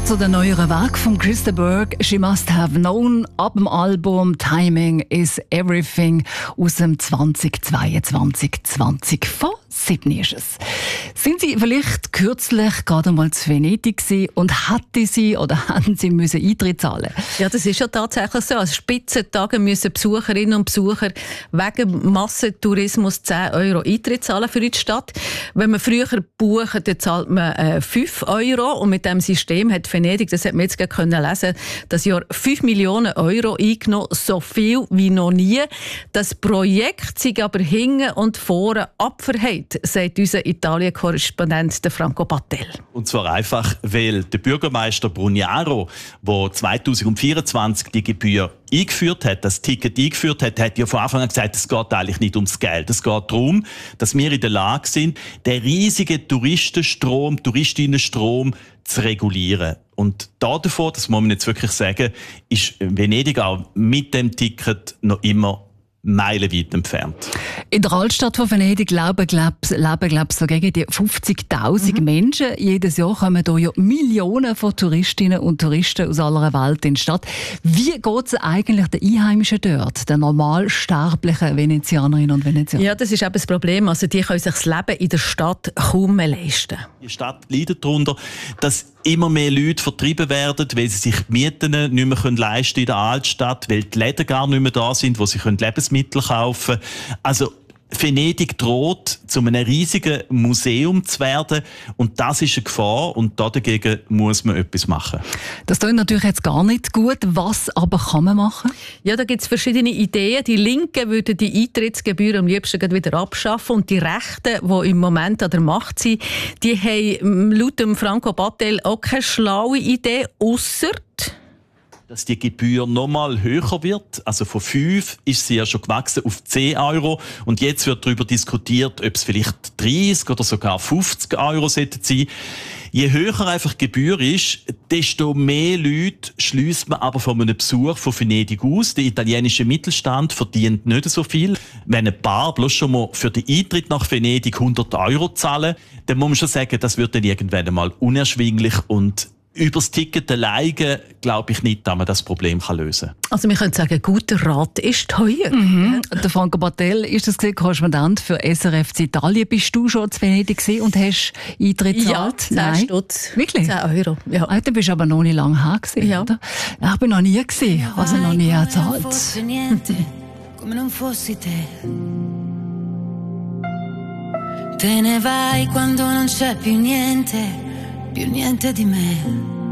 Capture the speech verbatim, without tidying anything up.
zu den neueren Werk von Chris de Burgh, «She Must Have Known», ab dem Album «Timing is Everything» aus dem zweitausendzweiundzwanzig zwanzig von Sydney ist es. Sind Sie vielleicht kürzlich gerade mal zu Venedig gewesen und hätten Sie oder hätten Sie müssen Eintritt zahlen? Ja, das ist ja tatsächlich so. An Spitzentagen müssen Besucherinnen und Besucher wegen Massentourismus zehn Euro Eintritt zahlen für die Stadt. Wenn man früher bucht, dann zahlt man äh, fünf Euro. Und mit diesem System hat Venedig, das hat man jetzt können lesen, das Jahr fünf Millionen Euro eingenommen, so viel wie noch nie. Das Projekt sei aber hinten und vorne abverheilt, sagt unser Italien-Korrespondent Franco Battel. Und zwar einfach, weil der Bürgermeister Brugnaro, der zweitausendvierundzwanzig die Gebühr eingeführt hat, das Ticket eingeführt hat, hat ja von Anfang an gesagt, es geht eigentlich nicht ums Geld. Es geht darum, dass wir in der Lage sind, den riesigen Touristenstrom, Touristinnenstrom zu regulieren. Und davon, das muss man jetzt wirklich sagen, ist Venedig auch mit dem Ticket noch immer meilenweit entfernt. In der Altstadt von Venedig leben, glaube glaub, so gegen die fünfzigtausend mhm. Menschen. Jedes Jahr kommen hier ja Millionen von Touristinnen und Touristen aus aller Welt in die Stadt. Wie geht es eigentlich den Einheimischen dort, den normalsterblichen Venezianerinnen und Venezianern? Ja, das ist eben das Problem. Also die können sich das Leben in der Stadt kaum mehr leisten. Die Stadt leidet darunter, dass immer mehr Leute vertrieben werden, weil sie sich die Mieten nicht mehr leisten können in der Altstadt, weil die Läden gar nicht mehr da sind, wo sie Lebensmittel kaufen können. Also Venedig droht, zu einem riesigen Museum zu werden. Und das ist eine Gefahr. Und dagegen muss man etwas machen. Das klingt natürlich jetzt gar nicht gut. Was aber kann man machen? Ja, da gibt es verschiedene Ideen. Die Linken würden die Eintrittsgebühr am liebsten wieder abschaffen. Und die Rechten, die im Moment an der Macht sind, die haben laut dem Franco Battel auch keine schlaue Idee, ausser dass die Gebühr noch mal höher wird. Also von fünf ist sie ja schon gewachsen auf zehn Euro. Und jetzt wird darüber diskutiert, ob es vielleicht dreißig oder sogar fünfzig Euro sein sollten. Je höher einfach die Gebühr ist, desto mehr Leute schliesst man aber von einem Besuch von Venedig aus. Der italienische Mittelstand verdient nicht so viel. Wenn ein Paar bloß schon mal für den Eintritt nach Venedig hundert Euro zahlen, dann muss man schon sagen, das wird dann irgendwann einmal unerschwinglich. Und über das Ticket alleine glaube ich nicht, dass man das Problem lösen kann. Also wir können sagen, guter Rat ist teuer. Mhm. Der Franco Battel ist das Korrespondent für S R F Italien. Bist du schon zu Venedig und hast Eintritt gezahlt? Ja, zehn Stutz. Wirklich? zehn Euro. Ja. Ah, du bist aber noch nicht lange her gewesen, ja. oder? Ich bin noch nie gesehen, also noch nie gezahlt. Come non fossi te. Te ne vai quando non c'è più niente, più niente di me.